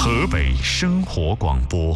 河北生活广播。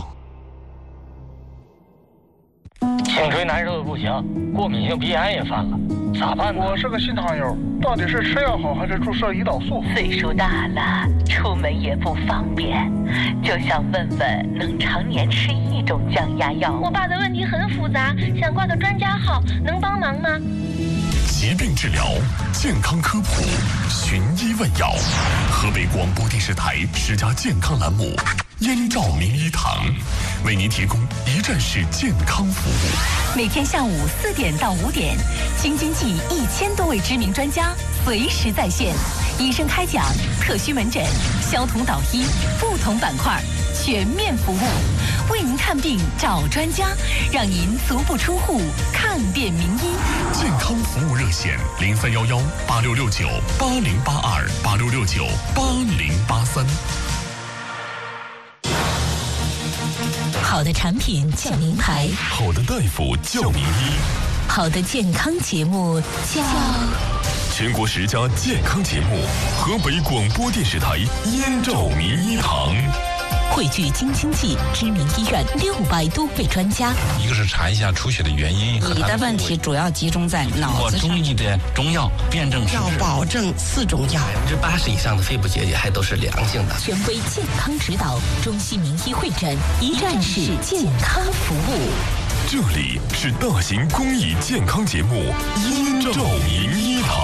颈椎难受的不行，过敏性鼻炎也犯了，咋办呢？ 我是个新糖友，到底是吃药好还是注射胰岛素？ 岁数大了，出门也不方便，就想问问能常年吃一种降压药。 我爸的问题很复杂，想挂个专家号，能帮忙吗？ 疾病治疗，健康科普，寻医问药。河北广播电视台10家健康栏目，燕赵名医堂为您提供一站式健康服务。 每天下午4点到5点，京津冀1000多位知名专家随时在线，医生开讲，特需门诊，消同导医，不同板块全面服务，为您看病找专家，让您足不出户看遍名医。 健康服务热线0311 8669 8082 8669 8083。 好的产品叫名牌， 好的大夫叫名医， 好的健康节目叫全国10家健康节目，河北广播电视台燕赵名医堂， 汇聚京津冀知名医院600多位专家。 一个是查一下出血的原因和你的问题主要集中在脑子上。 中医的中药辨证要保证4种药 ，80%以上的肺部结节还都是良性的。 权威健康指导，中西名医会诊，一站式健康服务。 这里是大型公益健康节目燕赵名医堂。